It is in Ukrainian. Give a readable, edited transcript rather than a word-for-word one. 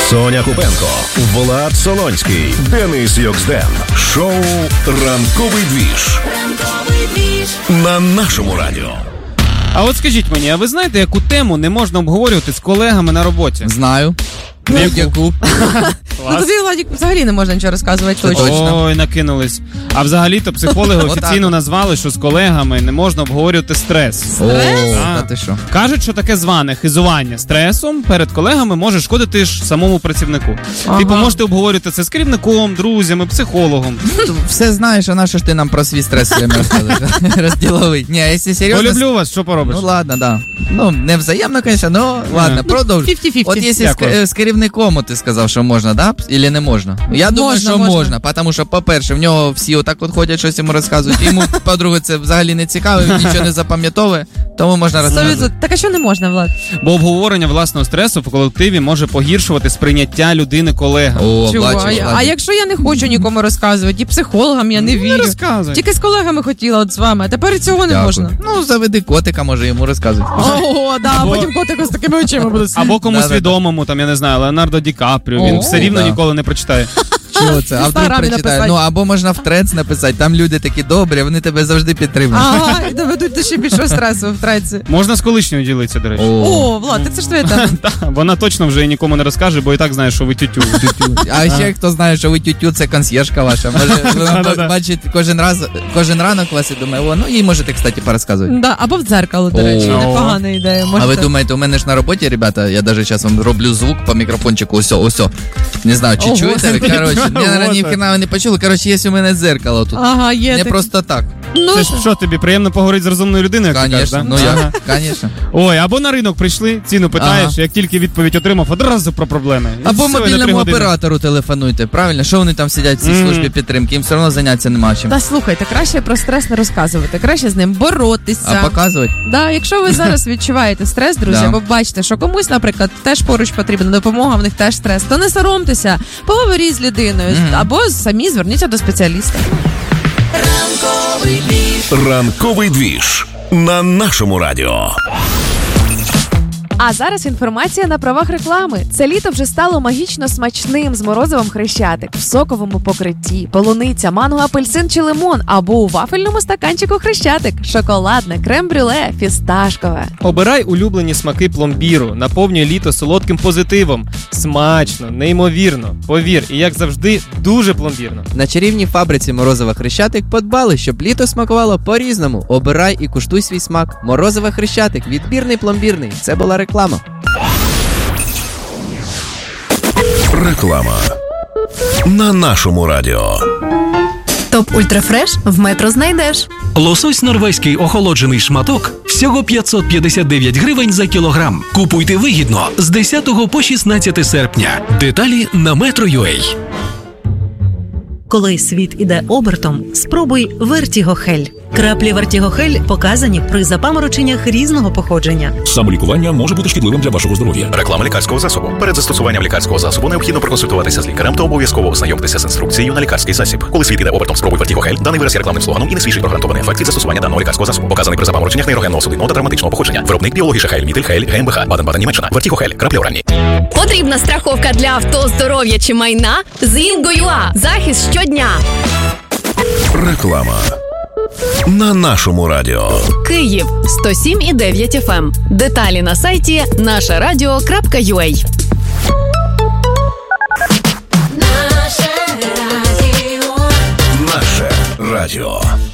Соня Купенко, Влад Солонський, Денис Йоксден. Шоу «Ранковий двіж» на нашому радіо. А от скажіть мені, а ви знаєте, яку тему не можна обговорювати з колегами на роботі? Знаю. Яку? Ну тобі, Владик, взагалі не можна нічого розказувати точно. Ой, накинулись. А взагалі-то психологи офіційно назвали, що з колегами не можна обговорювати стрес. Стрес? Та ти що? Кажуть, що таке зване хизування стресом перед колегами може шкодити ж самому працівнику. Типу, можете обговорювати це з керівником, друзями, психологом. Все знаєш, а на що ж ти нам про свій стрес розділовий? Ні, якщо серйозно... Полюблю вас, що поробиш? Ну ладно, да. Ну, не взаємно, звісно, но ладно, продовжуй. 50-50. От якщо з керівником ти сказав, що можна, да? Ілі не можна? Я думаю, що можна, тому що, по-перше, в нього всі отак от ходять, щось йому розказують. Йому, по-друге, це взагалі не цікаво, він нічого не запам'ятовує, тому можна розказувати. Так а що не можна, Влад? Бо обговорення власного стресу в колективі може погіршувати сприйняття людини колегам. О, А якщо я не хочу нікому розказувати, і психологам я не вірю. Не розказуй. Тільки з колегами хотіла от з вами, а тепер і цього не можна. Ну, заведи котика, може йому розказувати. О, да, потім котику з такими очима буде сидіти. Або комусь відомому, там, я не знаю, Леонардо Ді Капріо, він все рівно ніколи не прочитає. Чого це? А вдруг прочитає? Ну, або можна в трец написати, там люди такі добрі, вони тебе завжди підтримують. Ага, і доведуть до ще більшого стресу в треці. Можна з колишньою ділитися, до речі. О, Влад, так це ж твоя тема. Вона точно вже нікому не розкаже, бо і так знає, що ви тютю. А ще хто знає, що ви тютю, це консьєржка ваша. Може, ви бачите кожен ранок вас і думає, о, ну їй можете, кстати, порозказувати. Да, або в дзеркало, до речі, непогана ідея. А ви думаєте, у мене ж на роботі, ребята, я навіть зараз вам роблю звук по мікрофончику, ось. Не знаю, чи чуєте, коротше, ніхрена ви не почули, коротше, є у мене дзеркало тут. Ага, є. Не просто так. Це ж що, тобі приємно поговорити з розумною людиною, як ти кажеш, Конечно, да? ну я, конечно. Ой, або на ринок прийшли, ціну питаєш, як тільки відповідь отримав, одразу про проблеми. Або Все, мобільному оператору телефонуйте, правильно? Що вони там сидять в цій службі підтримки, їм все одно зайнятися нема чим. Та слухайте, краще про стрес не розказувати, краще з ним боротися. А показувати? Да, якщо ви зараз відчуваєте стрес, друзі, або бачите, що комусь, наприклад, теж поруч потрібна допомога, в них теж стрес, то не соромтеся, поговоріть з людиною, або самі зверніться до спеціаліста. Ранковий двіж на нашому радіо. А зараз інформація на правах реклами. Це літо вже стало магічно смачним з морозивом Хрещатик в соковому покритті, полуниця, манго, апельсин чи лимон, або у вафельному стаканчику Хрещатик, шоколадне, крем-брюле, фісташкове. Обирай улюблені смаки пломбіру, наповнюй літо солодким позитивом. Смачно, неймовірно, повір, і як завжди, дуже пломбірно. На чарівній фабриці морозива Хрещатик подбали, щоб літо смакувало по-різному. Обирай і куштуй свій смак. Морозива Хрещатик, відбірний пломбірний. Це була реклама. Реклама на нашому радіо. Топ Ультрафреш в Метро знайдеш. Лосось норвезький охолоджений шматок всього 559 гривень за кілограм. Купуйте вигідно з 10 по 16 серпня. Деталі на Metro.ua. Коли світ іде обертом, спробуй Вертігохель. Краплі Вертігохель показані при запамороченнях різного походження. Самолікування може бути шкідливим для вашого здоров'я. Реклама лікарського засобу. Перед застосуванням лікарського засобу необхідно проконсультуватися з лікарем та обов'язково ознайомтеся з інструкцією на лікарський засіб. Коли світ іде обертом, спробуй Вертігохель. Даний вираз є рекламним слоганом і не свідчить про гарантований ефект від застосування даного лікарського засобу. Показаний при запамороченнях нейрогенного судинного та травматичного походження. Виробник біології Шахель, Мітель, Хель, ГМБХ, Баден-Баден, Німеччина. Вертігохель. Краплі оранні. Потрібна страховка для авто, здоров'я чи майна? З Інго.ua. Захист щодня. Реклама на нашому радіо. Київ 107,9 FM. Деталі на сайті нашарадіо.ua. Наше радіо.